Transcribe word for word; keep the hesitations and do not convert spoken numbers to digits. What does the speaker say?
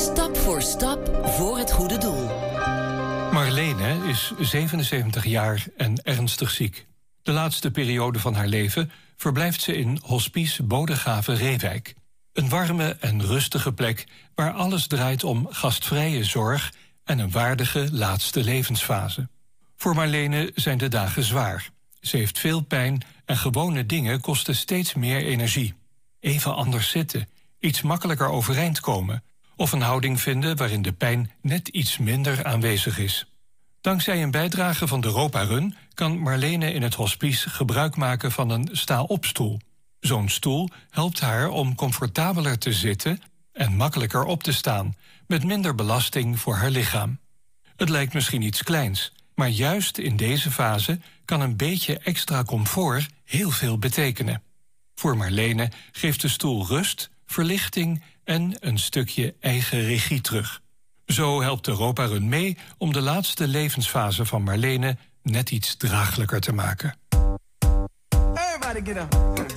Stap voor stap voor het goede doel. Marlene is zevenenzeventig jaar en ernstig ziek. De laatste periode van haar leven verblijft ze in Hospice Bodegraven-Reewijk. Een warme en rustige plek waar alles draait om gastvrije zorg en een waardige laatste levensfase. Voor Marlene zijn de dagen zwaar. Ze heeft veel pijn en gewone dingen kosten steeds meer energie. Even anders zitten, iets makkelijker overeind komen of een houding vinden waarin de pijn net iets minder aanwezig is. Dankzij een bijdrage van de Europa Run kan Marlene in het hospice gebruik maken van een sta-opstoel. Zo'n stoel helpt haar om comfortabeler te zitten en makkelijker op te staan, met minder belasting voor haar lichaam. Het lijkt misschien iets kleins, maar juist in deze fase kan een beetje extra comfort heel veel betekenen. Voor Marlene geeft de stoel rust, verlichting en een stukje eigen regie terug. Zo helpt Europa Run mee om de laatste levensfase van Marlene net iets draaglijker te maken. Everybody get up.